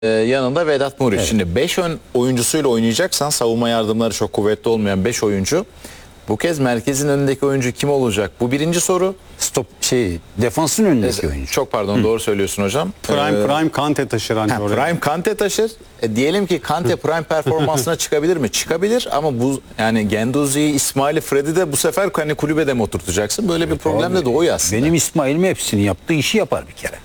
Yanında Vedat Muriç. Evet. Şimdi 5 ön oyuncusuyla oynayacaksan, savunma yardımları çok kuvvetli olmayan 5 oyuncu, bu kez merkezin önündeki oyuncu kim olacak? Bu birinci soru. Defansın önündeki oyuncu. Çok pardon, doğru söylüyorsun hocam. Prime Kante taşır ancak oraya. Prime Kante taşır. Diyelim ki Kante prime performansına çıkabilir mi? Çıkabilir ama bu yani Guendouzi'yi, İsmail'i, Fred'i de bu sefer hani kulübede mi oturtacaksın? Böyle bir problem de doğuyor aslında. Benim İsmail'im hepsini yaptığı işi yapar bir kere.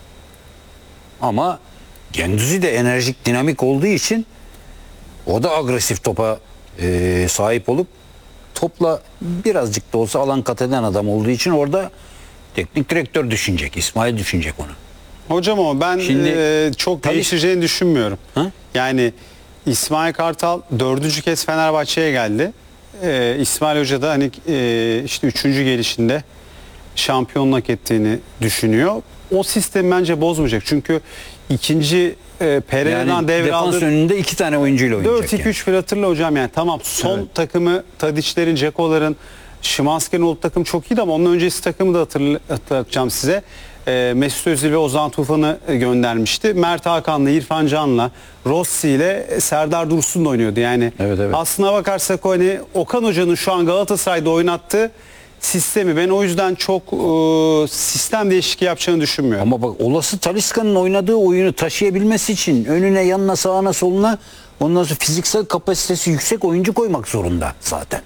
Ama Guendouzi de enerjik, dinamik olduğu için o da agresif topa sahip olup topla birazcık da olsa alan kat eden adam olduğu için orada teknik direktör düşünecek. İsmail düşünecek onu. Hocam ama ben çok değişeceğini düşünmüyorum. Ha? Yani İsmail Kartal 4. kez Fenerbahçe'ye geldi. İsmail Hoca da hani işte 3. gelişinde şampiyonluk ettiğini düşünüyor. O sistemi bence bozmayacak. Çünkü ikinci Pereira'dan Yani devraldı. defans önünde 2 tane oyuncuyla oynayacak. 4-2-3 bir hatırla hocam yani. Tamam son takımı Tadiç'lerin, Ceko'ların, Şimanski'nin olduğu takım çok iyiydi ama onun öncesi takımı da hatırlatacağım size. Mesut Özil ve Ozan Tufan'ı göndermişti. Mert Hakan'la, İrfan Can'la, Rossi ile Serdar Dursun'la oynuyordu. Yani Evet. aslına bakarsak hani Okan Hoca'nın şu an Galatasaray'da oynattığı sistemi ben o yüzden çok sistem değişikliği yapacağını düşünmüyorum. Ama bak, olası Talisca'nın oynadığı oyunu taşıyabilmesi için önüne, yanına, sağına, soluna, ondan sonra fiziksel kapasitesi yüksek oyuncu koymak zorunda zaten.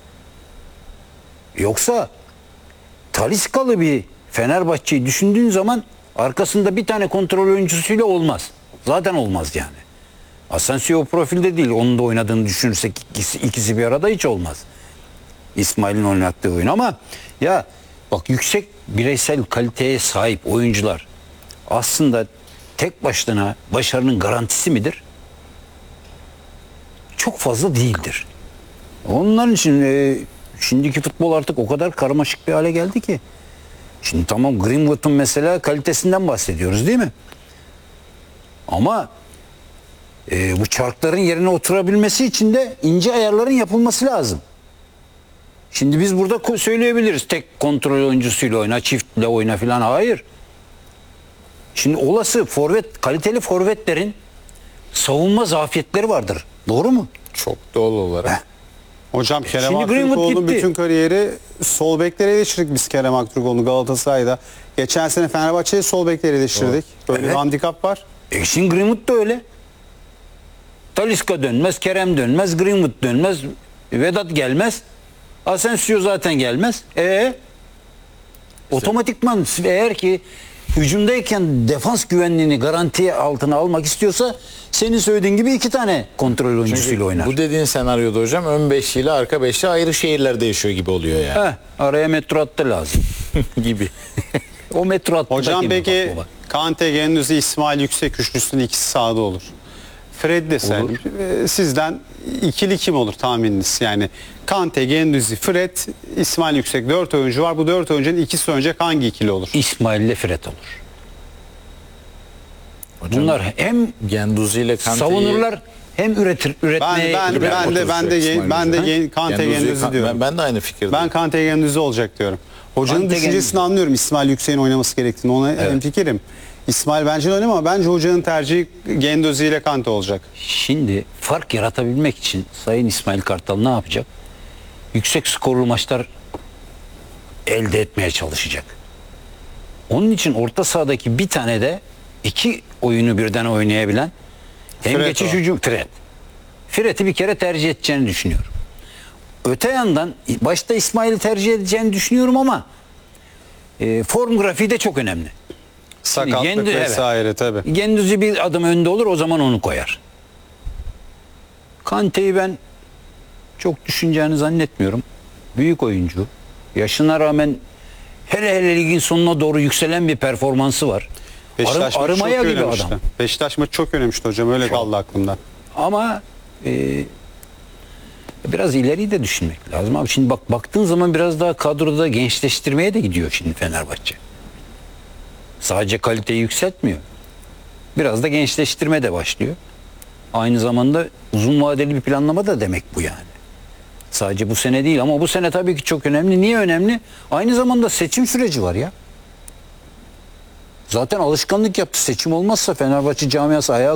Yoksa Taliscalı bir Fenerbahçe'yi düşündüğün zaman arkasında bir tane kontrol oyuncusuyla olmaz. Zaten olmaz yani. Asensio o profilde değil. Onun da oynadığını düşünürsek ikisi bir arada hiç olmaz. İsmail'in oynattığı oyun ama ya bak, yüksek bireysel kaliteye sahip oyuncular aslında tek başına başarının garantisi midir? Çok fazla değildir. Onların için şimdiki futbol artık o kadar karmaşık bir hale geldi ki. Şimdi tamam, Greenwood'un mesela kalitesinden bahsediyoruz değil mi? Ama bu çarkların yerine oturabilmesi için de ince ayarların yapılması lazım. Şimdi biz burada söyleyebiliriz tek kontrol oyuncusuyla oyna, çiftle oyna filan. Hayır. Şimdi olası kaliteli forvetlerin savunma zafiyetleri vardır. Doğru mu? Çok doğal olarak. Hocam Kerem Şimdi Greenwood Aktürkoğlu'nun gitti. bütün kariyeri sol beklere eleştirdik biz Kerem Aktürkoğlu'nu Galatasaray'da. Geçen sene Fenerbahçe'ye sol bekleri eleştirdik. Böyle bir Evet. handikap var. Şimdi Greenwood da öyle. Talisca dönmez, Kerem dönmez, Greenwood dönmez, Vedat gelmez. Asensio zaten gelmez. Otomatikman eğer ki hücumdayken defans güvenliğini garanti altına almak istiyorsa senin söylediğin gibi 2 tane kontrol oyuncusuyla oynar. Bu dediğin senaryoda hocam ön beşli ile arka beşli ayrı şehirlerde yaşıyor gibi oluyor yani. Araya metro hattı lazım. gibi. O metro hattı Hocam peki Kante, Guendouzi, İsmail yüksek üçlüsünün ikisi sağda olur. Fred desen sizden ikili kim olur tahmininiz? Yani Kante, Guendouzi, Fred, İsmail yüksek 4 oyuncu var. Bu 4 oyuncunun ikisi oynayacak, hangi ikili olur? İsmail ile Fred olur. Hocam, Bunlar hem Guendouzi ile Kante'yi savunurlar hem üretmeye Ben de Kante, Guendouzi diyorum. Ben de aynı fikirdeyim. Ben Kante, Guendouzi olacak diyorum. Hocanın Kante, düşüncesini Guendouzi. anlıyorum. İsmail Yüksek'in oynaması gerektiğini. Ona hemfikirim. İsmail bence de oynama ama bence hocanın tercihi Guendouzi ile Kante olacak. Şimdi fark yaratabilmek için Sayın İsmail Kartal ne yapacak? Yüksek skorlu maçlar elde etmeye çalışacak. Onun için orta sahadaki bir tane de 2 oyunu birden oynayabilen hem Fred geçiş o. hücum Fred'i bir kere tercih edeceğini düşünüyorum. Öte yandan başta İsmail'i tercih edeceğini düşünüyorum ama form grafiği de çok önemli. Sakatlık vesaire tabii. Guendouzi bir adım önde olur, o zaman onu koyar. Kante'yi ben çok düşüneceğini zannetmiyorum. Büyük oyuncu. Yaşına rağmen hele ligin sonuna doğru yükselen bir performansı var. Beşiktaş maçı Arımaya çok gibi oynamıştı. adam. Beşiktaş maçı çok oynamıştı hocam, öyle kaldı aklımda. Ama biraz ileriyi de düşünmek lazım abi. Şimdi baktığın zaman biraz daha kadroda gençleştirmeye de gidiyor şimdi Fenerbahçe. Sadece kaliteyi yükseltmiyor. Biraz da gençleştirme de başlıyor. Aynı zamanda uzun vadeli bir planlama da demek bu yani. Sadece bu sene değil ama bu sene tabii ki çok önemli. Niye önemli? Aynı zamanda seçim süreci var ya. Zaten alışkanlık yaptı. Seçim olmazsa Fenerbahçe camiası ayağa